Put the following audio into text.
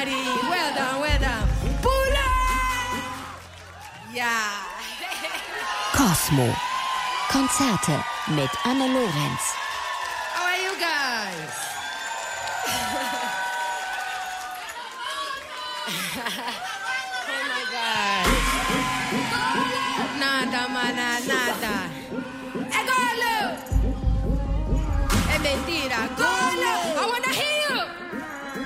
everybody. Well done, well done. Pull up! Ja. Cosmo. Konzerte mit Anne Lorenz. How are you guys? Oh my God. Nada, mana, nada. Golo! È mentira, golo!